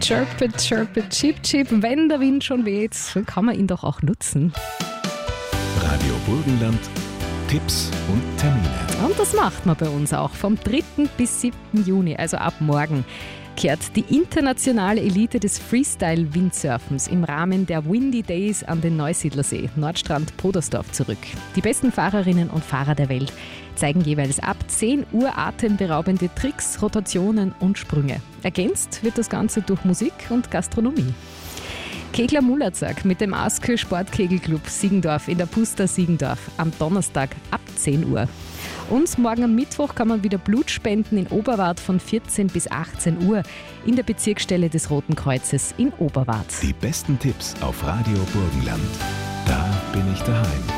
Chirpe, chirpe, chip, chip. Wenn der Wind schon weht, kann man ihn doch auch nutzen. Radio Burgenland, Tipps und Termine. Und das macht man bei uns auch vom 3. bis 7. Juni, also ab morgen, kehrt die internationale Elite des Freestyle-Windsurfens im Rahmen der Windy Days an den Neusiedlersee, Nordstrand Podersdorf, zurück. Die besten Fahrerinnen und Fahrer der Welt zeigen jeweils ab 10 Uhr atemberaubende Tricks, Rotationen und Sprünge. Ergänzt wird das Ganze durch Musik und Gastronomie. Kegler Mullerzack mit dem Askö Sportkegelclub Siegendorf in der Puster Siegendorf am Donnerstag ab 10 Uhr. Und morgen am Mittwoch kann man wieder Blut spenden in Oberwart von 14 bis 18 Uhr in der Bezirksstelle des Roten Kreuzes in Oberwart. Die besten Tipps auf Radio Burgenland. Da bin ich daheim.